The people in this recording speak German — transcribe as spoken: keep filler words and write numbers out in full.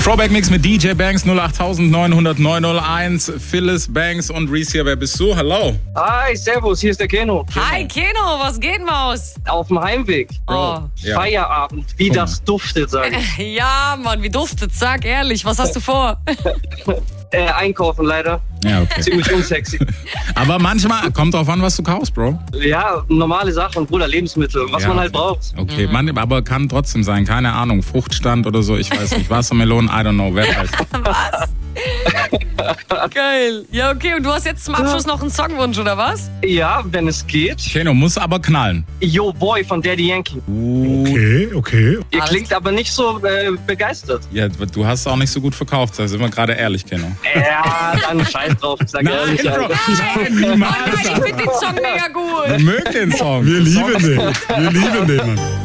Throwback Mix mit D J Banks null acht neun null null neun null eins. Phyllis, Banks und Reese hier. Wer bist du? Hallo. Hi, servus, hier ist der Keno. Hi Keno, was geht, Maus? Auf dem Heimweg. Oh. Ja. Feierabend, wie Guck das duftet, sag ich. Ja, Mann, wie duftet? Sag ehrlich, was hast du vor? Äh, einkaufen leider. Ja, okay. Ziemlich unsexy. Aber manchmal, kommt drauf an, was du kaufst, Bro. Ja, normale Sachen, Bruder, Lebensmittel, was Ja, man halt okay. braucht. Okay, man, aber kann trotzdem sein, keine Ahnung, Fruchtstand oder so, ich weiß nicht, Wassermelonen, I don't know, wer weiß. Was? Geil. Ja, okay, und du hast jetzt zum Abschluss noch einen Songwunsch, oder was? Ja, wenn es geht. Keno, muss aber knallen. Yo Boy von Daddy Yankee. Okay, okay. Ihr Alles klingt aber nicht so äh, begeistert. Ja, du hast auch nicht so gut verkauft, da sind wir gerade ehrlich, Keno. Ja, dann scheiß drauf, ich sag ehrlich. Bro, Alter. nein, Oh nein, niemals. ich finde den Song mega gut. Wir mögen den Song. Wir Der Song lieben ist den. gut. Wir lieben den, Mann.